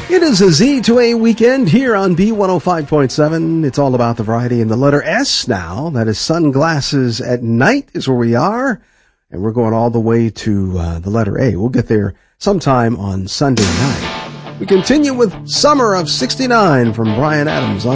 It is a Z to A weekend here on B105.7. It's all about the variety in the letter S now. That is Sunglasses at Night is where we are. And we're going all the way to the letter A. We'll get there sometime on Sunday night. We continue with Summer of '69 from Bryan Adams on